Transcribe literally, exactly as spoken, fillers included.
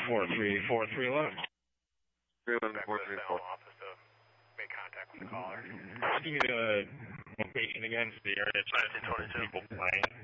four three four three eleven. three eleven four three four. Office to make contact with the caller. Just give me the location again, so the area. nineteen twenty-two. People playing.